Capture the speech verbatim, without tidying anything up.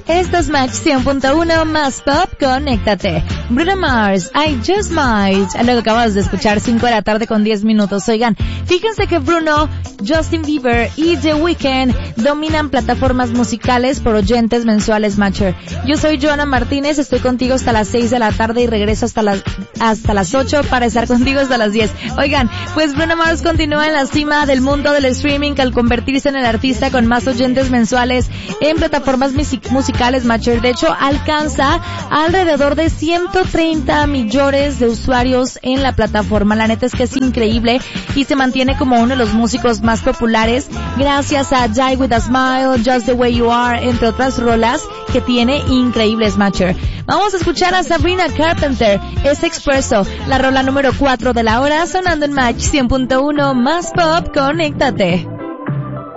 Esto es Match cien punto uno más Pop, conéctate. Bruno Mars, I Just Might. Luego acabas de escuchar cinco de la tarde con diez minutos. Oigan, fíjense que Bruno, Justin Bieber y The Weeknd dominan plataformas musicales por oyentes mensuales Matcher. Yo soy Joana Martínez, estoy contigo hasta las seis de la tarde y regreso hasta las hasta las ocho para estar contigo hasta las diez. Oigan, pues Bruno Mars continúa en la cima del mundo del streaming al convertirse en el artista con más oyentes mensuales en plataformas music- musicales Matcher. De hecho, alcanza alrededor de ciento treinta millones de usuarios en la plataforma. La neta es que es increíble y se mantiene como uno de los músicos más populares gracias a Die With A Smile, Just The Way You Are, entre otras rolas que tiene increíbles Matcher. Vamos a escuchar a Sabrina Carpenter, es Expresso, la rola número cuatro de la hora sonando en Match cien punto uno más Pop, conéctate.